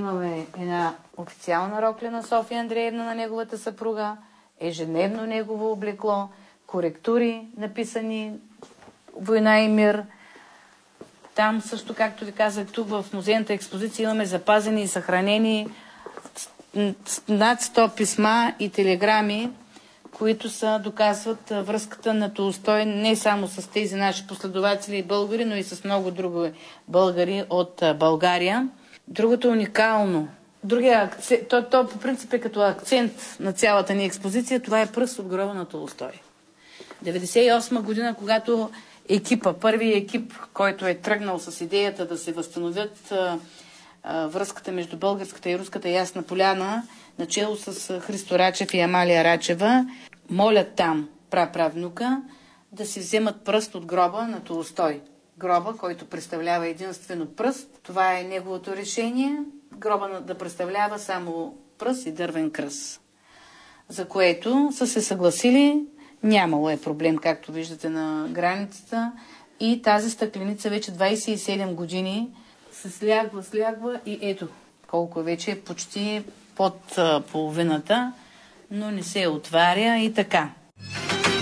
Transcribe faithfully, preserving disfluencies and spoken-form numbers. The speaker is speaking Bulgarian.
имаме една официална рокля на София Андреевна, на неговата съпруга, ежедневно негово облекло, коректури написани "Война и мир". Там също, както ви казах, тук в музейната експозиция имаме запазени и съхранени над сто писма и телеграми, които са, доказват връзката на Толстой не само с тези наши последователи и българи, но и с много други българи от България. Другото уникално, другия акцент, то, то по принцип е като акцент на цялата ни експозиция, това е пръст от гроба на Толстой. деветдесет и осма година, когато екипа, първият екип, който е тръгнал с идеята да се възстановят а, а, връзката между българската и руската Ясна поляна, начало с Христо Рачев и Амалия Рачева, молят там праправнука да си вземат пръст от гроба на Толстой. Гроба, който представлява единствено пръст, това е неговото решение. Гроба да представлява само пръст и дървен кръст. За което са се съгласили, нямало е проблем, както виждате на границата, и тази стъкленица вече двадесет и седем години се слягва, слягва и ето колко вече е почти под половината, но не се отваря и така.